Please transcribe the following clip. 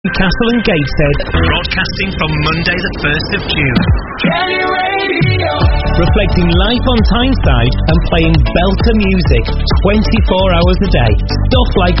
Castle and Gateshead, broadcasting from Monday the 1st of June. Reflecting life on Tyneside and playing belter music 24 hours a day. Stuff like